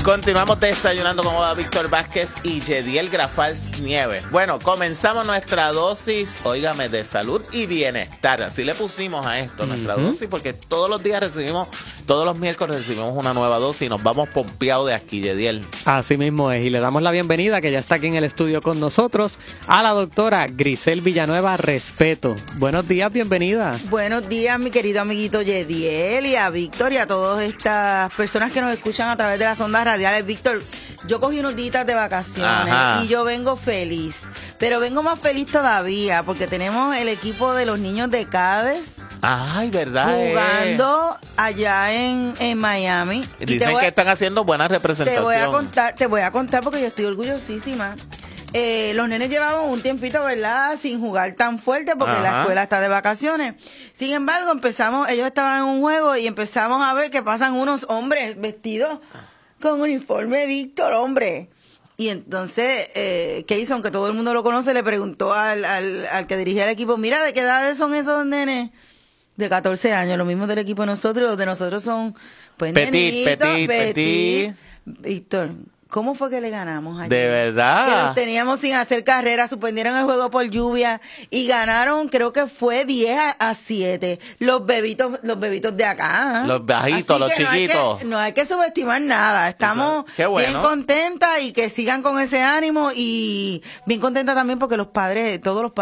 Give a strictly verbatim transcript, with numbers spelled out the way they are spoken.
Continuamos desayunando con Víctor Vázquez y Yediel Grafals Nieves. Bueno, comenzamos nuestra dosis, óigame, de salud y bienestar. Así le pusimos a esto, nuestra uh-huh. dosis, porque todos los días recibimos, todos los miércoles recibimos una nueva dosis y nos vamos pompeados de aquí, Yediel. Así mismo es, y le damos la bienvenida, que ya está aquí en el estudio con nosotros, a la doctora Grisel Villanueva Respeto. Buenos días, bienvenida. Buenos días, mi querido amiguito Yediel, y a Víctor y a todas estas personas que nos escuchan a través de las ondas radiales. Víctor, yo cogí unos días de vacaciones Ajá. y yo vengo feliz, pero vengo más feliz todavía porque tenemos el equipo de los niños de Cádiz. Ay, ¿verdad? Jugando eh. allá en, en Miami. Dicen y te voy a, que están haciendo buena representación. Te voy a contar, te voy a contar porque yo estoy orgullosísima. Eh, los nenes llevaban un tiempito, ¿verdad?, sin jugar tan fuerte porque Ajá. la escuela está de vacaciones. Sin embargo, empezamos, ellos estaban en un juego y empezamos a ver que pasan unos hombres vestidos con uniforme Víctor, hombre. Y entonces, eh, ¿qué hizo? Aunque todo el mundo lo conoce, le preguntó al, al, al que dirigía el equipo, mira, ¿de qué edades son esos nenes? De catorce años, lo mismo del equipo de nosotros, los de nosotros son, pues, petit, nenitos, petit, petit. petit. Víctor, ¿cómo fue que le ganamos ayer? ¿De verdad? Que los teníamos sin hacer carrera, suspendieron el juego por lluvia y ganaron, creo que fue diez a siete. Los bebitos, los bebitos de acá. Los bajitos, los chiquitos. No hay, que, no hay que subestimar nada. Estamos bueno. bien contentas y que sigan con ese ánimo y bien contenta también porque los padres, todos los padres